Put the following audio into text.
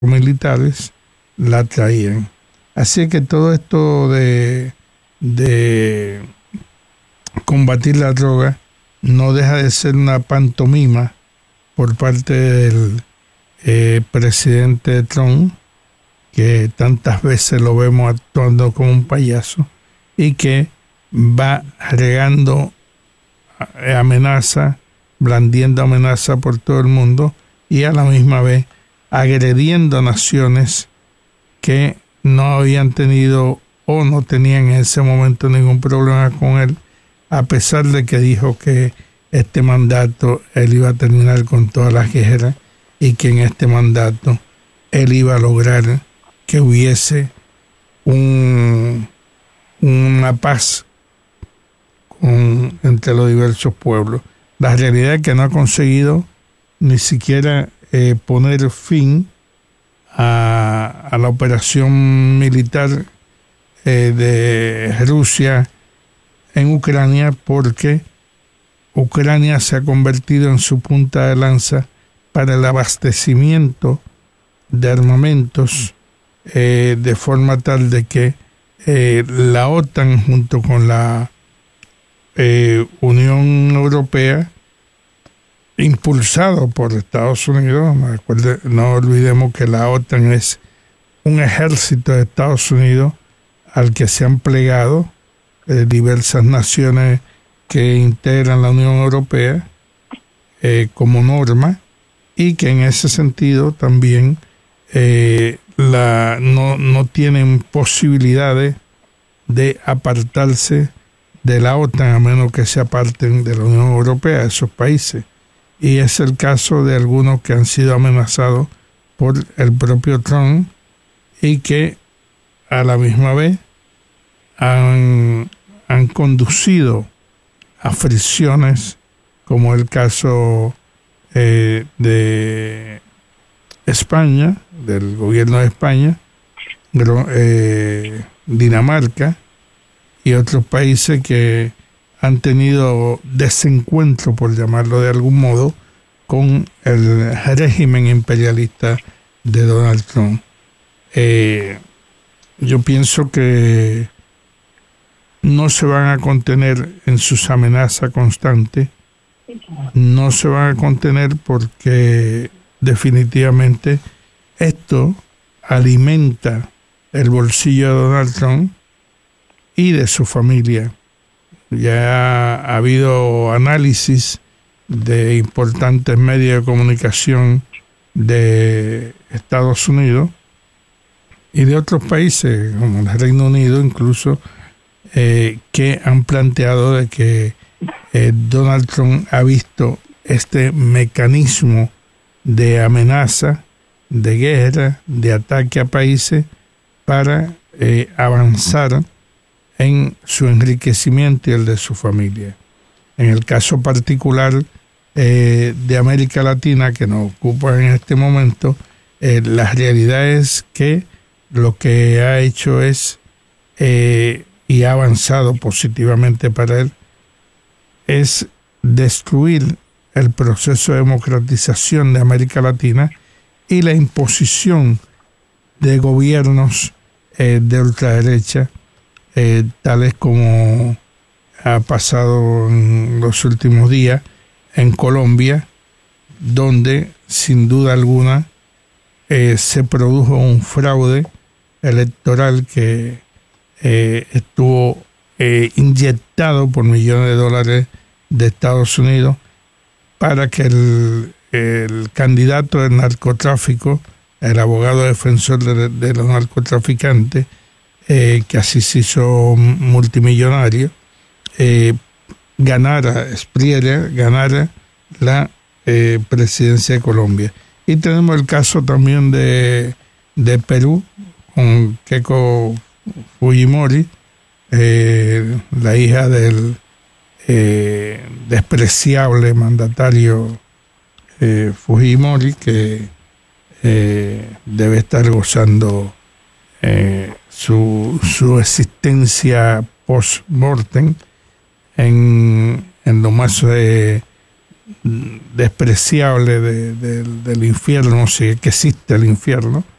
militares la traían. Así que todo esto de combatir la droga no deja de ser una pantomima por parte del presidente Trump, que tantas veces lo vemos actuando como un payaso y que va regando amenaza, blandiendo amenaza por todo el mundo y a la misma vez agrediendo naciones que no habían tenido o no tenían en ese momento ningún problema con él, a pesar de que dijo que este mandato él iba a terminar con todas las guerras y que en este mandato él iba a lograr que hubiese una paz entre los diversos pueblos. La realidad es que no ha conseguido ni siquiera poner fin a la operación militar de Rusia en Ucrania, porque Ucrania se ha convertido en su punta de lanza para el abastecimiento de armamentos, de forma tal de que la OTAN junto con la Unión Europea, impulsado por Estados Unidos, no olvidemos que la OTAN es un ejército de Estados Unidos al que se han plegado diversas naciones que integran la Unión Europea como norma, y que en ese sentido también no tienen posibilidades de apartarse de la OTAN a menos que se aparten de la Unión Europea, esos países. Y es el caso de algunos que han sido amenazados por el propio Trump y que a la misma vez han conducido a fricciones, como el caso de España, del gobierno de España, Dinamarca y otros países que han tenido desencuentro, por llamarlo de algún modo, con el régimen imperialista de Donald Trump. Yo pienso que no se van a contener en sus amenazas constantes, no se van a contener porque definitivamente esto alimenta el bolsillo de Donald Trump y de su familia. Ya ha habido análisis de importantes medios de comunicación de Estados Unidos y de otros países, como el Reino Unido incluso, que han planteado de que Donald Trump ha visto este mecanismo de amenaza, de guerra, de ataque a países para avanzar en su enriquecimiento y el de su familia. En el caso particular de América Latina, que nos ocupa en este momento, la realidad es que lo que ha hecho es, y ha avanzado positivamente para él, es destruir el proceso de democratización de América Latina y la imposición de gobiernos de ultraderecha, tales como ha pasado en los últimos días en Colombia, donde sin duda alguna se produjo un fraude electoral que estuvo inyectado por millones de dólares de Estados Unidos para que el candidato del narcotráfico, el abogado defensor de los narcotraficantes, que así se hizo multimillonario, ganara la presidencia de Colombia. Y tenemos el caso también de Perú, con Keiko Fujimori, la hija del despreciable mandatario Fujimori, que debe estar gozando su existencia post-mortem en lo más despreciable del infierno, si es que existe el infierno,